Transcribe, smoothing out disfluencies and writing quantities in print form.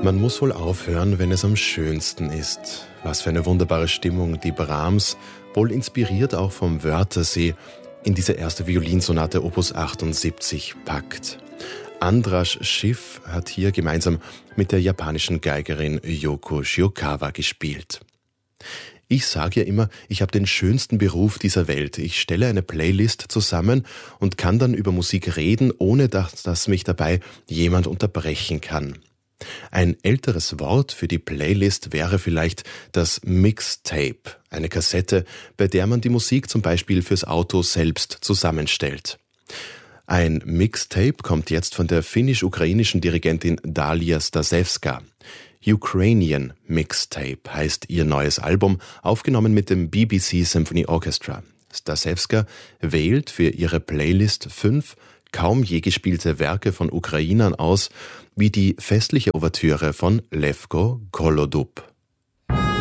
Man muss wohl aufhören, wenn es am schönsten ist. Was für eine wunderbare Stimmung die Brahms, wohl inspiriert auch vom Wörthersee, in diese erste Violinsonate Opus 78 packt. Andras Schiff hat hier gemeinsam mit der japanischen Geigerin Yoko Shiokawa gespielt. Ich sage ja immer, ich habe den schönsten Beruf dieser Welt. Ich stelle eine Playlist zusammen und kann dann über Musik reden, ohne dass mich dabei jemand unterbrechen kann. Ein älteres Wort für die Playlist wäre vielleicht das Mixtape, eine Kassette, bei der man die Musik zum Beispiel fürs Auto selbst zusammenstellt. Ein Mixtape kommt jetzt von der finnisch-ukrainischen Dirigentin Dalia Stasevska. Ukrainian Mixtape heißt ihr neues Album, aufgenommen mit dem BBC Symphony Orchestra. Stasevska wählt für ihre Playlist 5 kaum je gespielte Werke von Ukrainern aus, wie die festliche Ouvertüre von Levko Golodub.